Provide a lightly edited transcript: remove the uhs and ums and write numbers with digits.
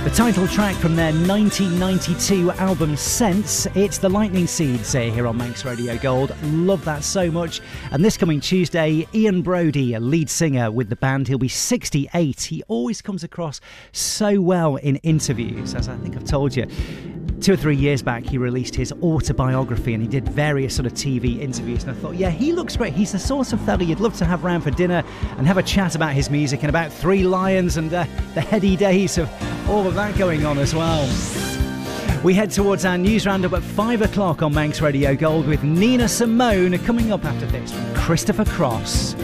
The title track from their 1992 album Sense. It's the Lightning Seeds here on Manx Radio Gold. Love that so much. And this coming Tuesday, Ian Brodie, a lead singer with the band. He'll be 68. He always comes across so well in interviews, as I think I've told you. 2 or 3 years back, he released his autobiography and he did various sort of TV interviews. And I thought, yeah, he looks great. He's the sort of fella you'd love to have round for dinner and have a chat about his music and about Three Lions and the heady days of all of that going on as well. We head towards our news roundup at 5 o'clock on Manx Radio Gold with Nina Simone coming up after this from Christopher Cross.